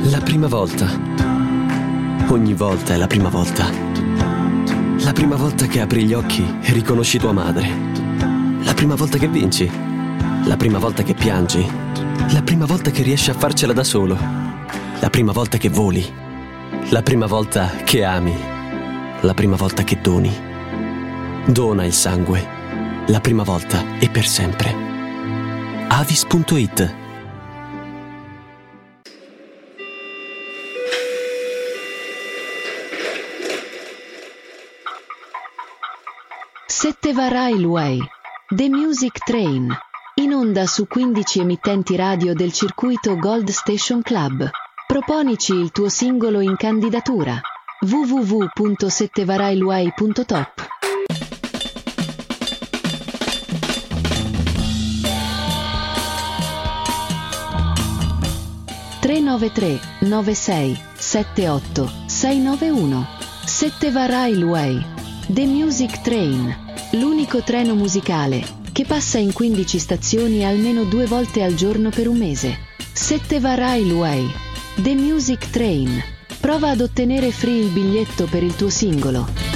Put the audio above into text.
La prima volta. Ogni volta è la prima volta. La prima volta che apri gli occhi e riconosci tua madre. La prima volta che vinci. La prima volta che piangi. La prima volta che riesci a farcela da solo. La prima volta che voli. La prima volta che ami. La prima volta che doni. Dona il sangue. La prima volta e per sempre. Avis.it. Setteva Railway, The Music Train, in onda su 15 emittenti radio del circuito Gold Station Club. Proponici il tuo singolo in candidatura. www.settevarailway.top. (393 96 78 691). Setteva Railway, The Music Train, l'unico treno musicale che passa in 15 stazioni almeno 2 volte al giorno per un mese. Setteva Railway, The Music Train. Prova ad ottenere free il biglietto per il tuo singolo.